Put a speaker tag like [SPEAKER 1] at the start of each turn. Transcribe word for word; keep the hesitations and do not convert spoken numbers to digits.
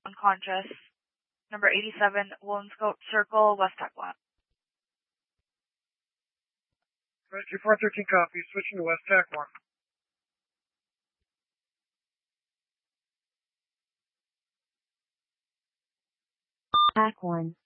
[SPEAKER 1] unconscious. Number eighty-seven, Woenscote Circle, West Tech one.
[SPEAKER 2] Rescue four thirteen copy, switching to West Tech one.
[SPEAKER 3] Tech one.